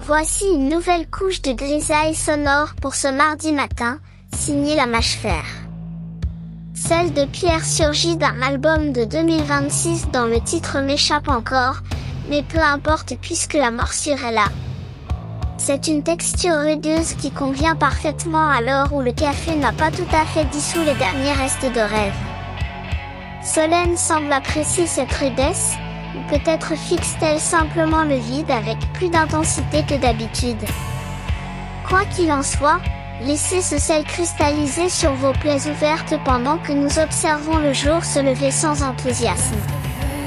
Voici une nouvelle couche de grisaille sonore pour ce mardi matin, signée La Mâche-Fer. Celle de Pierre surgit d'un album de 2026 dont le titre m'échappe encore, mais peu importe puisque la morsure est là. C'est une texture rugueuse qui convient parfaitement à l'heure où le café n'a pas tout à fait dissous les derniers restes de rêve. Solène semble apprécier cette rudesse, ou peut-être fixe-t-elle simplement le vide avec plus d'intensité que d'habitude. Quoi qu'il en soit, laissez ce sel cristalliser sur vos plaies ouvertes pendant que nous observons le jour se lever sans enthousiasme.